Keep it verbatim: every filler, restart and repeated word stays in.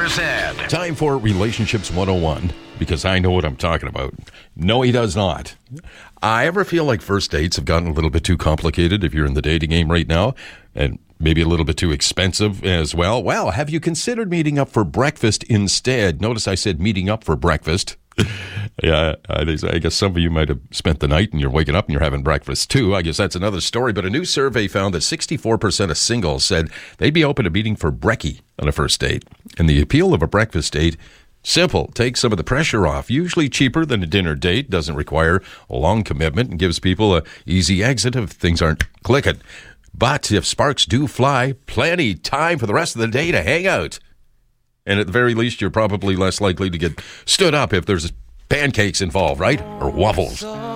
Hunter's Head. Time for Relationships one oh one, because I know what I'm talking about. No, he does not. I ever feel like first dates have gotten a little bit too complicated if you're in the dating game right now, and maybe a little bit too expensive as well? Well, have you considered meeting up for breakfast instead? Notice I said meeting up for breakfast. Yeah, I guess some of you might have spent the night and you're waking up and you're having breakfast too. I guess that's another story. But a new survey found that sixty-four percent of singles said they'd be open to meeting for brekkie on a first date. And the appeal of a breakfast date, simple, takes some of the pressure off. Usually cheaper than a dinner date, doesn't require a long commitment, and gives people an easy exit if things aren't clicking. But if sparks do fly, plenty time for the rest of the day to hang out. And at the very least, you're probably less likely to get stood up if there's pancakes involved, right? Or waffles.